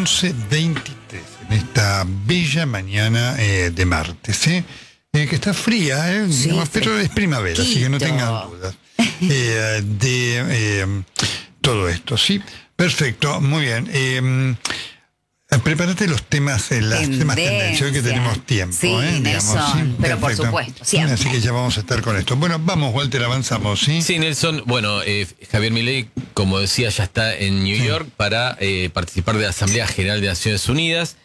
11:23 en esta bella mañana de martes, que está fría, Sí, digamos, pero es primavera, así que no tengan dudas de todo esto, ¿sí? Perfecto, muy bien. Prepárate los temas, las temas tendencia, hoy que tenemos tiempo. Sí, Nelson, ¿sí? pero Perfecto. por supuesto, siempre. Así que ya vamos a estar con esto. Bueno, vamos, Walter, avanzamos, ¿sí? Sí, Nelson, bueno, Javier Milei, como decía, ya está en New York para participar de la Asamblea General de Naciones Unidas.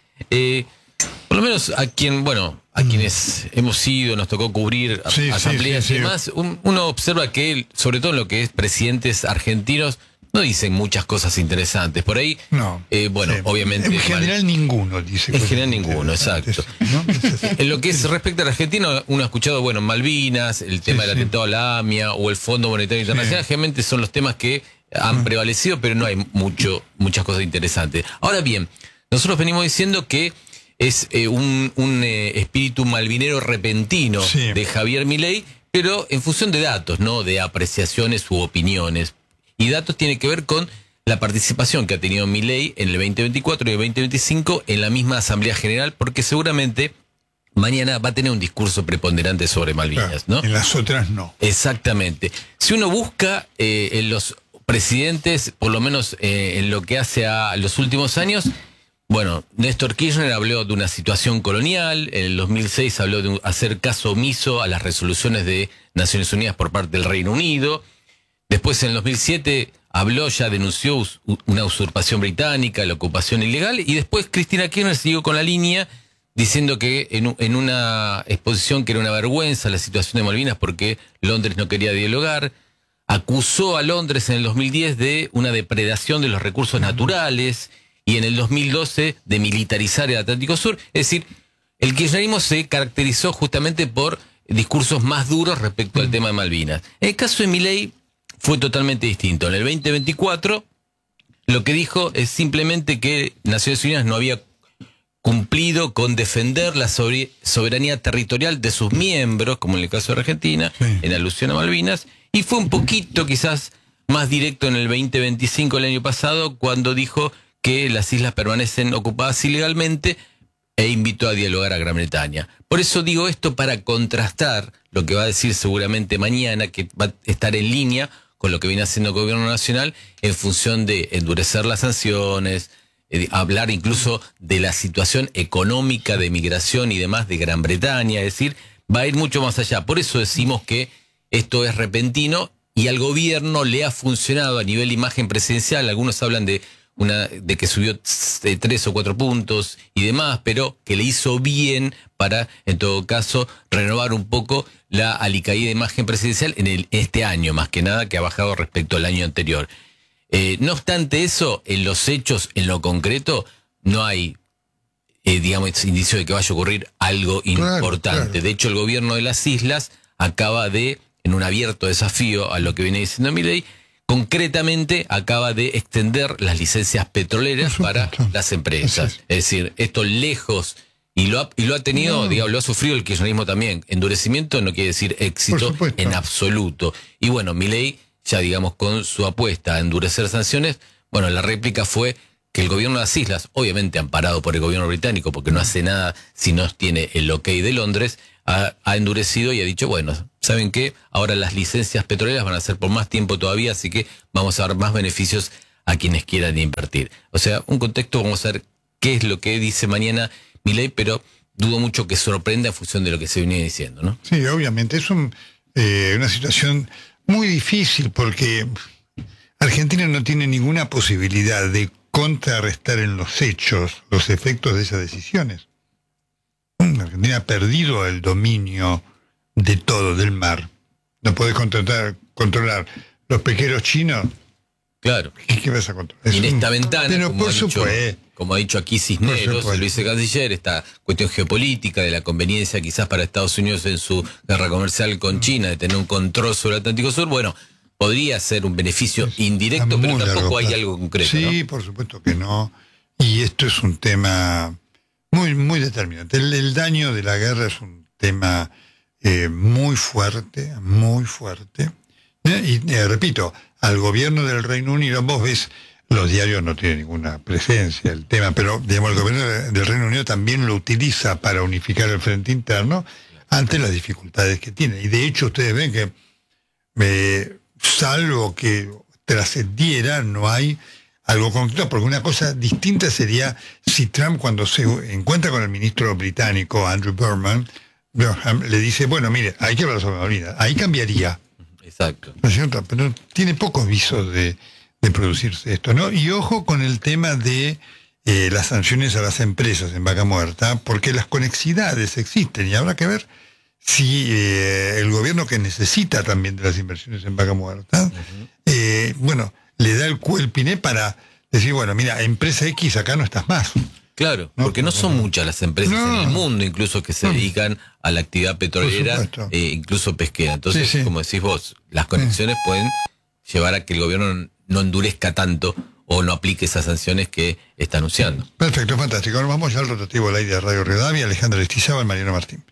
Por lo menos a quienes hemos ido, nos tocó cubrir asambleas y demás, uno observa que él, sobre todo en lo que es presidentes argentinos, no dicen muchas cosas interesantes. Por ahí, obviamente... En general ninguno dice. En general ninguno, exacto. ¿No? En lo que es respecto a la Argentina, uno ha escuchado, Malvinas, el tema del atentado a la AMIA o el Fondo Monetario Internacional, generalmente son los temas que han prevalecido, pero no hay muchas cosas interesantes. Ahora bien, nosotros venimos diciendo que es un espíritu malvinero repentino de Javier Milei, pero en función de datos, no de apreciaciones u opiniones. Y datos tiene que ver con la participación que ha tenido Milei en el 2024 y el 2025 en la misma Asamblea General, porque seguramente mañana va a tener un discurso preponderante sobre Malvinas, ¿no? En las otras no. Exactamente. Si uno busca en los presidentes, por lo menos en lo que hace a los últimos años, Néstor Kirchner habló de una situación colonial, en el 2006 habló de hacer caso omiso a las resoluciones de Naciones Unidas por parte del Reino Unido. Después, en el 2007, denunció una usurpación británica, la ocupación ilegal, y después Cristina Kirchner siguió con la línea diciendo que en una exposición que era una vergüenza la situación de Malvinas porque Londres no quería dialogar, acusó a Londres en el 2010 de una depredación de los recursos naturales y en el 2012 de militarizar el Atlántico Sur. Es decir, el kirchnerismo se caracterizó justamente por discursos más duros respecto al tema de Malvinas. En el caso de Milei fue totalmente distinto. En el 2024 lo que dijo es simplemente que Naciones Unidas no había cumplido con defender la soberanía territorial de sus miembros, como en el caso de Argentina, en alusión a Malvinas, y fue un poquito quizás más directo en el 2025, el año pasado, cuando dijo que las islas permanecen ocupadas ilegalmente e invitó a dialogar a Gran Bretaña. Por eso digo esto para contrastar lo que va a decir seguramente mañana, que va a estar en línea con lo que viene haciendo el gobierno nacional en función de endurecer las sanciones, hablar incluso de la situación económica de migración y demás de Gran Bretaña, es decir, va a ir mucho más allá. Por eso decimos que esto es repentino y al gobierno le ha funcionado a nivel de imagen presidencial. Algunos hablan de que subió 3 o 4 puntos y demás, pero que le hizo bien para, en todo caso, renovar un poco la alicaída de imagen presidencial en este año, más que nada, que ha bajado respecto al año anterior. No obstante eso, en los hechos, en lo concreto, no hay, indicio de que vaya a ocurrir algo importante. Claro. De hecho, el gobierno de las islas acaba de, en un abierto desafío a lo que viene diciendo Milei, concretamente acaba de extender las licencias petroleras para las empresas. Es decir, esto lejos, y lo ha tenido, lo ha sufrido el kirchnerismo también. Endurecimiento no quiere decir éxito en absoluto. Y Milei, ya con su apuesta a endurecer sanciones, la réplica fue que el gobierno de las islas, obviamente amparado por el gobierno británico, porque no hace nada si no tiene el ok de Londres, ha endurecido y ha dicho, ¿saben qué? Ahora las licencias petroleras van a ser por más tiempo todavía, así que vamos a dar más beneficios a quienes quieran invertir. O sea, un contexto, vamos a ver qué es lo que dice mañana Milei, pero dudo mucho que sorprenda en función de lo que se venía diciendo, ¿no? Sí, obviamente, es una situación muy difícil porque Argentina no tiene ninguna posibilidad de contrarrestar en los hechos los efectos de esas decisiones. Argentina ha perdido el dominio de todo, del mar. No podés controlar los pesqueros chinos. Claro. ¿Qué vas a controlar? Y en esta ventana, pero como ha dicho aquí Cisneros, el vicecanciller, esta cuestión geopolítica de la conveniencia quizás para Estados Unidos en su guerra comercial con China, de tener un control sobre el Atlántico Sur, podría ser un beneficio indirecto, pero tampoco hay algo concreto. Sí, ¿no? Por supuesto que no. Y esto es un tema muy, muy determinante. El daño de la guerra es un tema muy fuerte, muy fuerte. Y repito, al gobierno del Reino Unido, vos ves los diarios no tienen ninguna presencia el tema, pero digamos, el gobierno del Reino Unido también lo utiliza para unificar el frente interno ante las dificultades que tiene. Y de hecho ustedes ven que, salvo que trascendiera, no hay algo concreto, porque una cosa distinta sería si Trump, cuando se encuentra con el ministro británico Andrew Burnham, le dice, bueno, mire, hay que hablar sobre Malvinas, ahí cambiaría. Exacto. ¿No es cierto? Pero tiene pocos visos de producirse esto, ¿no? Y ojo con el tema de las sanciones a las empresas en Vaca Muerta, porque las conexidades existen y habrá que ver si el gobierno, que necesita también de las inversiones en Vaca Muerta, bueno, le da el piné para decir, bueno, mira, empresa X, acá no estás más. Claro, ¿no? Porque no son muchas las empresas en el mundo, incluso que se dedican a la actividad petrolera, incluso pesquera. Entonces, como decís vos, las conexiones pueden llevar a que el gobierno no endurezca tanto o no aplique esas sanciones que está anunciando. Perfecto, fantástico. Ahora vamos ya al rotativo al aire de Radio Rivadavia. Alejandra Lestizábal, Mariano Martín.